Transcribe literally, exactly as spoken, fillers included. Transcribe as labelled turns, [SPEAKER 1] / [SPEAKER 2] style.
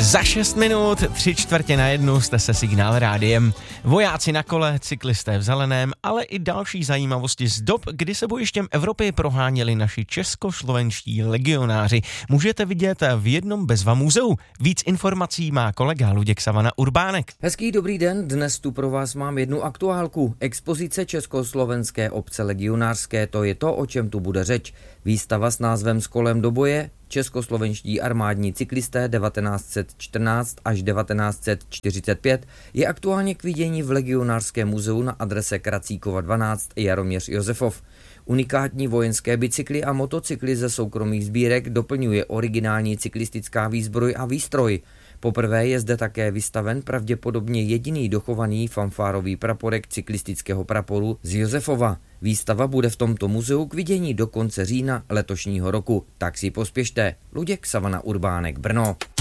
[SPEAKER 1] Za šest minut, tři čtvrtě na jednu jste se Signál rádiem. Vojáci na kole, cyklisté v zeleném, ale i další zajímavosti z dob, kdy se bojištěm Evropy proháněli naši českoslovenští legionáři. Můžete vidět v jednom Bezva muzeu. Víc informací má kolega Luděk Savana Urbánek.
[SPEAKER 2] Hezký dobrý den, dnes tu pro vás mám jednu aktuálku. Expozice Československé obce legionářské, to je to, o čem tu bude řeč. Výstava s názvem S kolem do boje, Českoslovenští armádní cyklisté devatenáct set čtrnáct až devatenáct set čtyřicet pět je aktuálně k vidění v Legionářském muzeu na adrese Kracíkova dvanáct Jaroměř Josefov. Unikátní vojenské bicykly a motocykly ze soukromých sbírek doplňuje originální cyklistická výzbroj a výstroj. Poprvé je zde také vystaven pravděpodobně jediný dochovaný fanfárový praporek cyklistického praporu z Josefova. Výstava bude v tomto muzeu k vidění do konce října letošního roku, tak si pospěšte. Luděk Savana Urbánek, Brno.